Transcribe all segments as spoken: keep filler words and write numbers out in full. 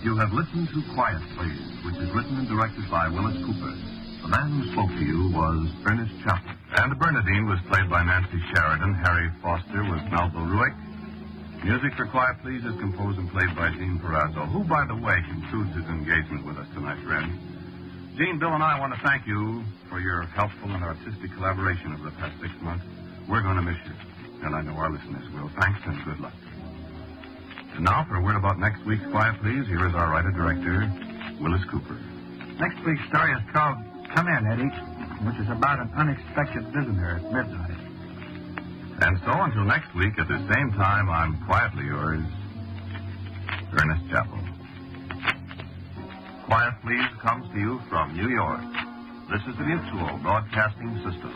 You have listened to Quiet Please, which is written and directed by Willis Cooper. The man who spoke to you was Ernest Chappell. And Bernadine was played by Nancy Sheridan. Harry Foster was Melville Ruick. Music for Quiet Please is composed and played by Gene Perazzo, who, by the way, concludes his engagement with us tonight, friends. Gene, Bill, and I want to thank you for your helpful and artistic collaboration over the past six months. We're going to miss you, and I know our listeners will. Thanks and good luck. And now, for a word about next week's Quiet Please, here is our writer-director, Willis Cooper. Next week's story is called Come In, Eddie, which is about an unexpected visitor at midnight. And so, until next week at the same time, I'm quietly yours, Ernest Chappell. Quiet Please comes to you from New York. This is the Mutual Broadcasting System.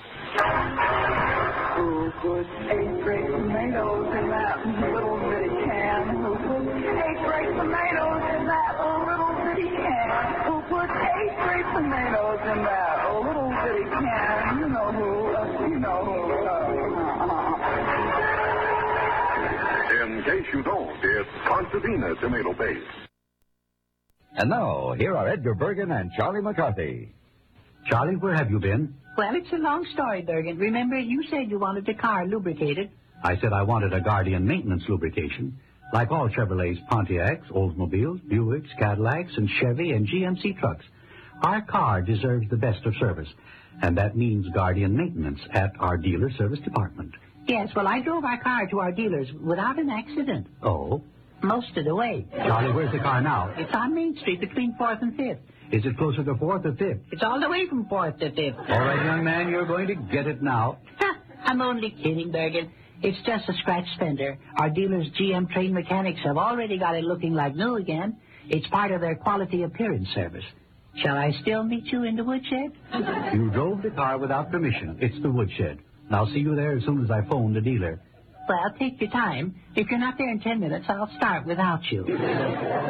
Who put eight great tomatoes in that little bitty can? Who put eight great tomatoes in that little bitty can? Who put eight great tomatoes in that little bitty can? You know who, uh, you know who. Uh, In case you don't, it's Contadina tomato paste. And now, here are Edgar Bergen and Charlie McCarthy. Charlie, where have you been? Well, it's a long story, Bergen. Remember, you said you wanted the car lubricated. I said I wanted a Guardian maintenance lubrication. Like all Chevrolets, Pontiacs, Oldsmobiles, Buicks, Cadillacs, and Chevy and G M C trucks, our car deserves the best of service. And that means Guardian maintenance at our dealer service department. Yes, well, I drove our car to our dealers without an accident. Oh? Most of the way. Charlie, where's the car now? It's on Main Street between fourth and fifth. Is it closer to fourth or fifth? It's all the way from fourth to fifth. All right, young man, you're going to get it now. I'm only kidding, Bergen. It's just a scratch fender. Our dealers' G M trained mechanics have already got it looking like new again. It's part of their quality appearance service. Shall I still meet you in the woodshed? You drove the car without permission. It's the woodshed. I'll see you there as soon as I phone the dealer. Well, take your time. If you're not there in ten minutes, I'll start without you.